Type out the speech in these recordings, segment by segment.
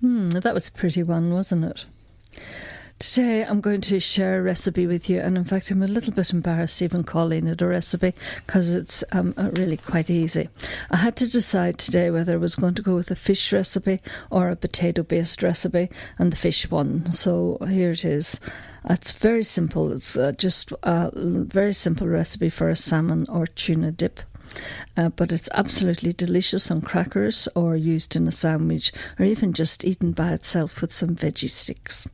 That was a pretty one, wasn't it? Today I'm going to share a recipe with you, and in fact I'm a little bit embarrassed even calling it a recipe because it's really quite easy. I had to decide today whether I was going to go with a fish recipe or a potato-based recipe, and the fish won. So here it is. It's very simple. It's just a very simple recipe for a salmon or tuna dip. But it's absolutely delicious on crackers or used in a sandwich, or even just eaten by itself with some veggie sticks.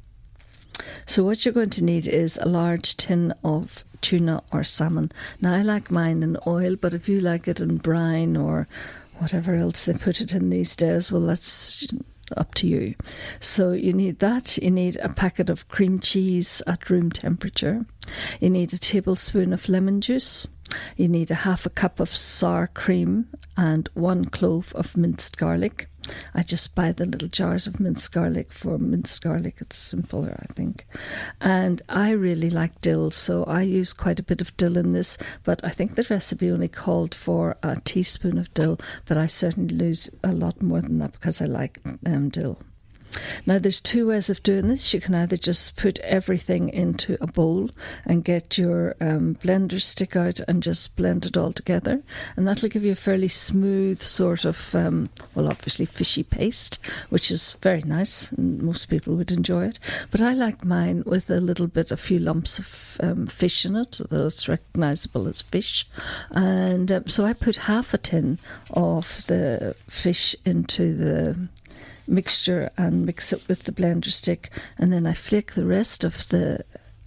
So what you're going to need is a large tin of tuna or salmon. Now I like mine in oil, but if you like it in brine or whatever else they put it in these days, well, that's up to you. So you need that. You need a packet of cream cheese at room temperature. You need a tablespoon of lemon juice. You need a half a cup of sour cream and 1 clove of minced garlic. I just buy the little jars of minced garlic. For minced garlic, it's simpler, I think. And I really like dill, so I use quite a bit of dill in this, but I think the recipe only called for a teaspoon of dill, but I certainly use a lot more than that because I like dill. Now there's two ways of doing this. You can either just put everything into a bowl and get your blender stick out and just blend it all together, and that'll give you a fairly smooth sort of obviously fishy paste, which is very nice and most people would enjoy it. But I like mine with a few lumps of fish in it, though it's recognisable as fish. And so I put half a tin of the fish into the mixture and mix it with the blender stick, and then I flake the rest of the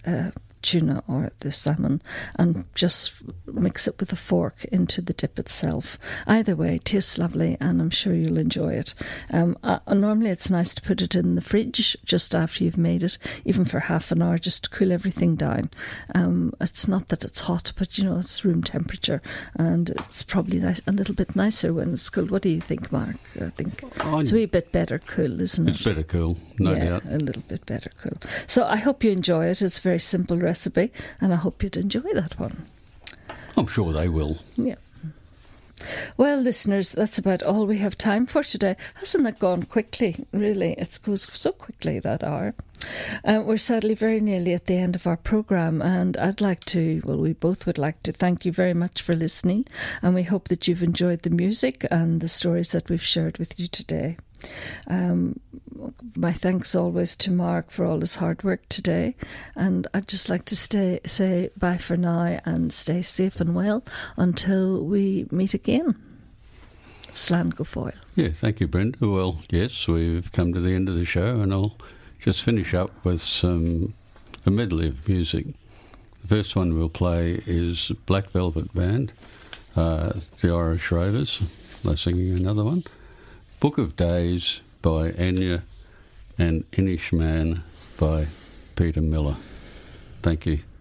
tuna or the salmon and just mix it with a fork into the dip itself. Either way, it tastes lovely and I'm sure you'll enjoy it. Normally it's nice to put it in the fridge just after you've made it, even for half an hour, just to cool everything down. It's not that it's hot, but it's room temperature, and it's probably a little bit nicer when it's cool. What do you think, Mark? I think it's a wee bit better cool, isn't it? It's better cool, no doubt. A little bit better cool. So I hope you enjoy it. It's a very simple recipe, and I hope you'd enjoy that one. I'm sure they will. Yeah. Well, listeners, that's about all we have time for today. Hasn't it gone quickly? Really, it goes so quickly, that hour. We're sadly very nearly at the end of our programme, and we both would like to thank you very much for listening, and we hope that you've enjoyed the music and the stories that we've shared with you today. My thanks always to Mark for all his hard work today, and I'd just like to say bye for now and stay safe and well until we meet again. Slán go fóill. Yeah, thank you, Brenda. Well, yes, we've come to the end of the show, and I'll just finish up with a medley of music. The first one we'll play is Black Velvet Band, the Irish Rovers. They're singing another one. Book of Days by Enya, and Inishman by Peter Miller. Thank you.